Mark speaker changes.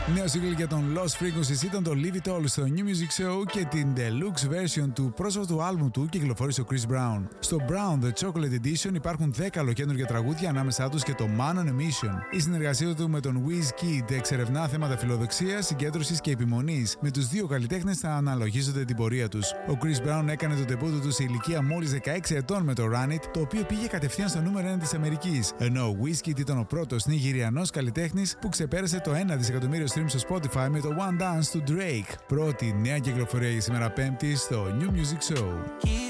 Speaker 1: Νέο single για τον Lost Frequencies ήταν το Leave It All στο New Music Show και την deluxe version του πρόσφατου άλμπουμ του κυκλοφόρησε ο Chris Brown. Στο Brown The Chocolate Edition υπάρχουν 10 ολοκαίνουργια τραγούδια, ανάμεσά τους και το Man on a Mission. Η συνεργασία του με τον Wizkid εξερευνά θέματα φιλοδοξίας, συγκέντρωσης και επιμονής. Με τους δύο καλλιτέχνες θα αναλογίζονται την πορεία τους. Ο Chris Brown έκανε το ντεμπούτο του σε ηλικία μόλις 16 ετών με το Run It, το οποίο πήγε κατευθείαν στο νούμερο 1 της Αμερικής. Ενώ ο Wizkid ήταν ο πρώτος Νιγηριανός καλλιτέχνης που ξεπέρασε το 1 δισεκατομμύριο stream στο Spotify με το One Dance του Drake. Πρώτη νέα κυκλοφορία για σήμερα Πέμπτη στο New Music Show.